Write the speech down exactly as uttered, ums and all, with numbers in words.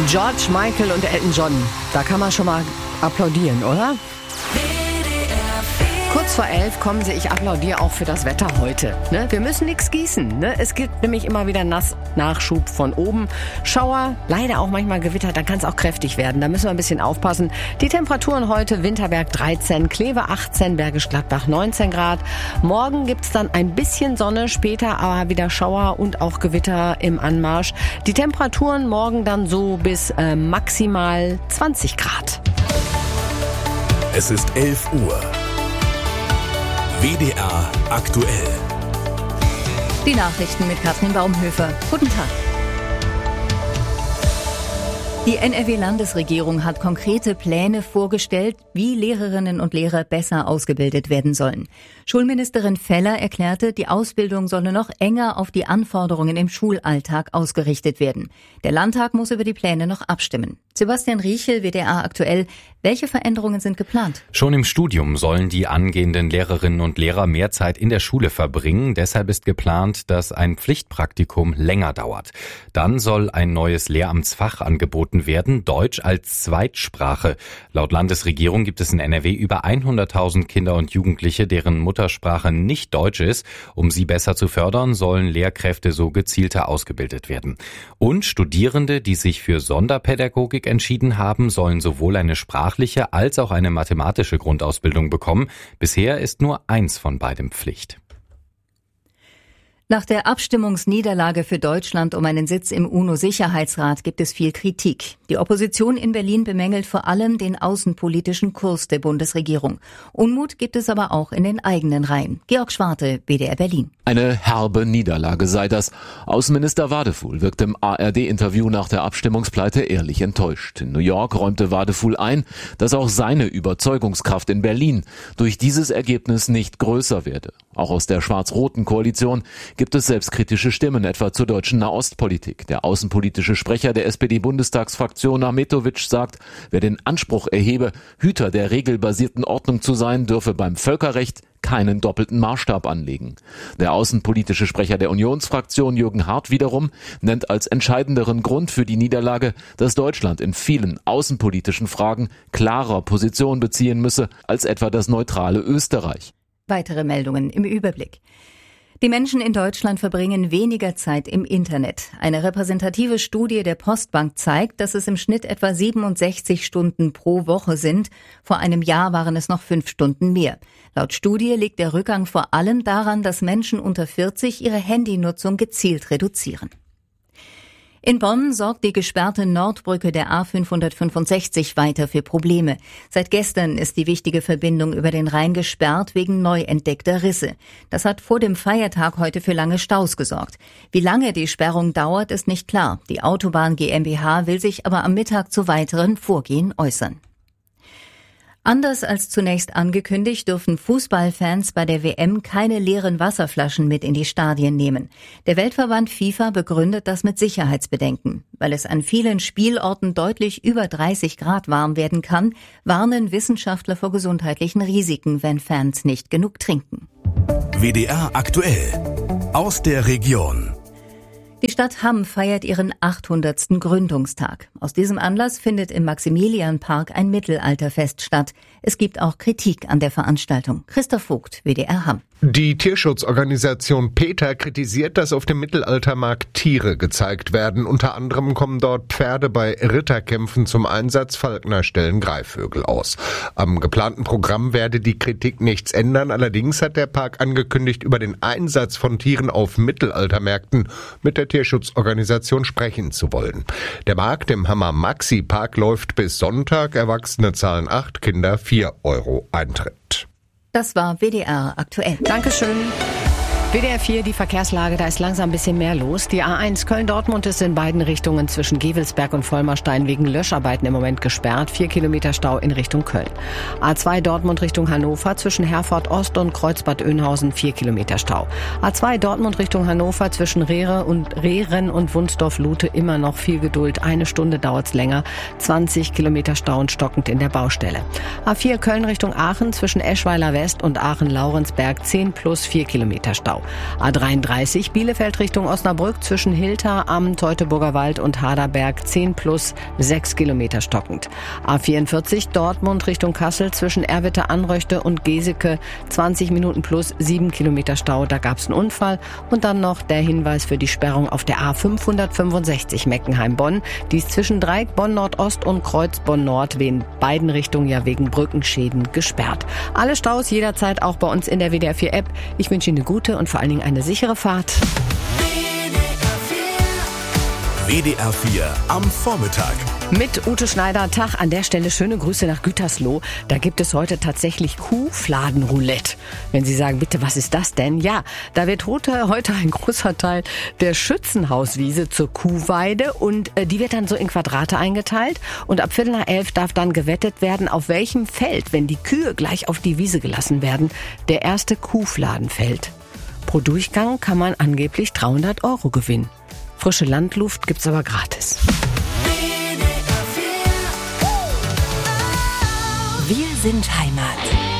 George Michael und Elton John. Da kann man schon mal applaudieren, oder? Kurz vor elf kommen Sie, ich applaudiere auch für das Wetter heute. Ne? Wir müssen nichts gießen. Ne? Es gibt nämlich immer wieder Nassnachschub von oben. Schauer, leider auch manchmal Gewitter, dann kann es auch kräftig werden. Da müssen wir ein bisschen aufpassen. Die Temperaturen heute, Winterberg dreizehn, Kleve achtzehn, Bergisch Gladbach neunzehn Grad. Morgen gibt's dann ein bisschen Sonne, später aber wieder Schauer und auch Gewitter im Anmarsch. Die Temperaturen morgen dann so bis äh, maximal zwanzig Grad. Es ist elf Uhr. W D R aktuell. Die Nachrichten mit Katrin Baumhöfer. Guten Tag. Die N R W-Landesregierung hat konkrete Pläne vorgestellt, wie Lehrerinnen und Lehrer besser ausgebildet werden sollen. Schulministerin Feller erklärte, die Ausbildung solle noch enger auf die Anforderungen im Schulalltag ausgerichtet werden. Der Landtag muss über die Pläne noch abstimmen. Sebastian Riechel, W D R aktuell. Welche Veränderungen sind geplant? Schon im Studium sollen die angehenden Lehrerinnen und Lehrer mehr Zeit in der Schule verbringen. Deshalb ist geplant, dass ein Pflichtpraktikum länger dauert. Dann soll ein neues Lehramtsfach angeboten werden, Deutsch als Zweitsprache. Laut Landesregierung gibt es in N R W über hunderttausend Kinder und Jugendliche, deren Muttersprache nicht Deutsch ist. Um sie besser zu fördern, sollen Lehrkräfte so gezielter ausgebildet werden. Und Studierende, die sich für Sonderpädagogik entschieden haben, sollen sowohl eine sprachliche als auch eine mathematische Grundausbildung bekommen. Bisher ist nur eins von beidem Pflicht. Nach der Abstimmungsniederlage für Deutschland um einen Sitz im UNO-Sicherheitsrat gibt es viel Kritik. Die Opposition in Berlin bemängelt vor allem den außenpolitischen Kurs der Bundesregierung. Unmut gibt es aber auch in den eigenen Reihen. Georg Schwarte, W D R Berlin. Eine herbe Niederlage sei das. Außenminister Wadefuhl wirkte im A R D-Interview nach der Abstimmungspleite ehrlich enttäuscht. In New York räumte Wadefuhl ein, dass auch seine Überzeugungskraft in Berlin durch dieses Ergebnis nicht größer werde. Auch aus der schwarz-roten Koalition gibt es selbstkritische Stimmen, etwa zur deutschen Nahostpolitik. Der außenpolitische Sprecher der S P D-Bundestagsfraktion Ahmetovic sagt, wer den Anspruch erhebe, Hüter der regelbasierten Ordnung zu sein, dürfe beim Völkerrecht keinen doppelten Maßstab anlegen. Der außenpolitische Sprecher der Unionsfraktion Jürgen Hart wiederum nennt als entscheidenderen Grund für die Niederlage, dass Deutschland in vielen außenpolitischen Fragen klarer Position beziehen müsse als etwa das neutrale Österreich. Weitere Meldungen im Überblick. Die Menschen in Deutschland verbringen weniger Zeit im Internet. Eine repräsentative Studie der Postbank zeigt, dass es im Schnitt etwa siebenundsechzig Stunden pro Woche sind. Vor einem Jahr waren es noch fünf Stunden mehr. Laut Studie liegt der Rückgang vor allem daran, dass Menschen unter vierzig ihre Handynutzung gezielt reduzieren. In Bonn sorgt die gesperrte Nordbrücke der A fünfhundertfünfundsechzig weiter für Probleme. Seit gestern ist die wichtige Verbindung über den Rhein gesperrt wegen neu entdeckter Risse. Das hat vor dem Feiertag heute für lange Staus gesorgt. Wie lange die Sperrung dauert, ist nicht klar. Die Autobahn GmbH will sich aber am Mittag zu weiteren Vorgehen äußern. Anders als zunächst angekündigt, dürfen Fußballfans bei der W M keine leeren Wasserflaschen mit in die Stadien nehmen. Der Weltverband FIFA begründet das mit Sicherheitsbedenken. Weil es an vielen Spielorten deutlich über dreißig Grad warm werden kann, warnen Wissenschaftler vor gesundheitlichen Risiken, wenn Fans nicht genug trinken. W D R aktuell. Aus der Region. Die Stadt Hamm feiert ihren achthundertsten Gründungstag. Aus diesem Anlass findet im Maximilianpark ein Mittelalterfest statt. Es gibt auch Kritik an der Veranstaltung. Christoph Vogt, W D R Hamm. Die Tierschutzorganisation PETA kritisiert, dass auf dem Mittelaltermarkt Tiere gezeigt werden. Unter anderem kommen dort Pferde bei Ritterkämpfen zum Einsatz, Falkner stellen Greifvögel aus. Am geplanten Programm werde die Kritik nichts ändern. Allerdings hat der Park angekündigt, über den Einsatz von Tieren auf Mittelaltermärkten mit der Tierschutzorganisation sprechen zu wollen. Der Markt im Hammer Maxi Park läuft bis Sonntag. Erwachsene zahlen acht, Kinder vier Euro Eintritt. Das war W D R aktuell. Dankeschön. W D R vier, die Verkehrslage, da ist langsam ein bisschen mehr los. Die A eins Köln-Dortmund ist in beiden Richtungen zwischen Gevelsberg und Vollmerstein wegen Löscharbeiten im Moment gesperrt. Vier Kilometer Stau in Richtung Köln. A zwei Dortmund Richtung Hannover zwischen Herford Ost und Kreuzbad Oeynhausen vier Kilometer Stau. A zwei Dortmund Richtung Hannover zwischen Rehre und Rehren und Wunsdorf-Lute immer noch viel Geduld. Eine Stunde dauert's länger. zwanzig Kilometer Stau und stockend in der Baustelle. A vier Köln Richtung Aachen zwischen Eschweiler West und Aachen-Laurensberg zehn plus vier Kilometer Stau. A dreiunddreißig Bielefeld Richtung Osnabrück zwischen Hilter am Teutoburger Wald und Haderberg zehn plus sechs Kilometer stockend. A vierundvierzig Dortmund Richtung Kassel zwischen Erwitte-Anröchte und Geseke zwanzig Minuten plus sieben Kilometer Stau. Da gab es einen Unfall. Und dann noch der Hinweis für die Sperrung auf der A fünfhundertfünfundsechzig Meckenheim-Bonn. Die ist zwischen Dreieck Bonn-Nordost und Kreuz Bonn-Nord in beiden Richtungen ja wegen Brückenschäden gesperrt. Alle Staus jederzeit auch bei uns in der W D R vier App. Ich wünsche Ihnen eine gute und vor allen Dingen eine sichere Fahrt. W D R vier am Vormittag. Mit Ute Schneider. Tag an der Stelle. Schöne Grüße nach Gütersloh. Da gibt es heute tatsächlich Kuhfladenroulette. Wenn Sie sagen, bitte, was ist das denn? Ja, da wird heute, heute ein großer Teil der Schützenhauswiese zur Kuhweide und äh, die wird dann so in Quadrate eingeteilt und ab Viertel nach elf darf dann gewettet werden, auf welchem Feld, wenn die Kühe gleich auf die Wiese gelassen werden, der erste Kuhfladen fällt. Pro Durchgang kann man angeblich dreihundert Euro gewinnen. Frische Landluft gibt's aber gratis. Wir sind Heimat.